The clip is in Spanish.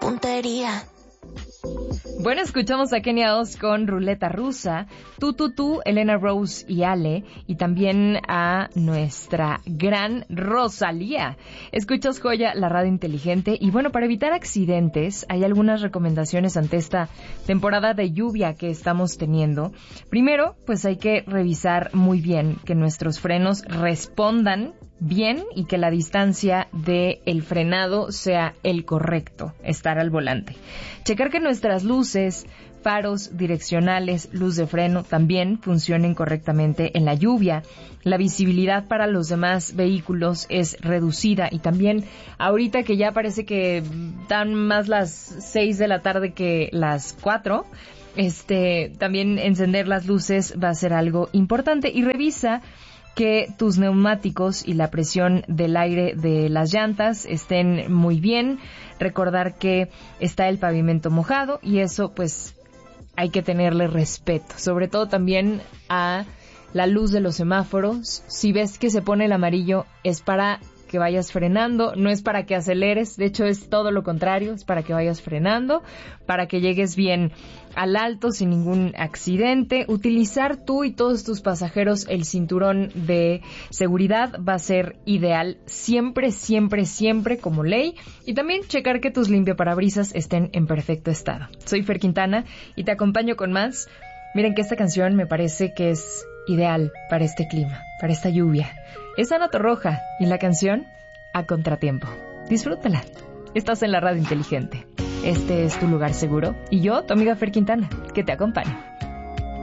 puntería. Bueno, escuchamos a Kenia Oz con Ruleta Rusa, Tú, Elena Rose y Ale, y también a nuestra gran Rosalía. Escuchas Joya, la radio inteligente, y bueno, para evitar accidentes, hay algunas recomendaciones ante esta temporada de lluvia que estamos teniendo. Primero, pues hay que revisar muy bien que nuestros frenos respondan bien y que la distancia de el frenado sea el correcto, estar al volante. Checar que nuestras luces, faros direccionales, luz de freno también funcionen correctamente en la lluvia. La visibilidad para los demás vehículos es reducida y también ahorita que ya parece que dan más las 6 de la tarde que las 4, también encender las luces va a ser algo importante y revisa que tus neumáticos y la presión del aire de las llantas estén muy bien. Recordar que está el pavimento mojado y eso pues hay que tenerle respeto, sobre todo también a la luz de los semáforos. Si ves que se pone el amarillo es para que vayas frenando, no es para que aceleres, de hecho es todo lo contrario, es para que vayas frenando, para que llegues bien al alto sin ningún accidente. Utilizar tú y todos tus pasajeros el cinturón de seguridad va a ser ideal siempre, siempre, siempre como ley, y también checar que tus limpiaparabrisas estén en perfecto estado. Soy Fer Quintana y te acompaño con más. Miren que esta canción me parece que es ideal para este clima, para esta lluvia. Es Ana Torroja y la canción A Contratiempo. Disfrútala. Estás en la radio inteligente. Este es tu lugar seguro y yo, tu amiga Fer Quintana, que te acompaño.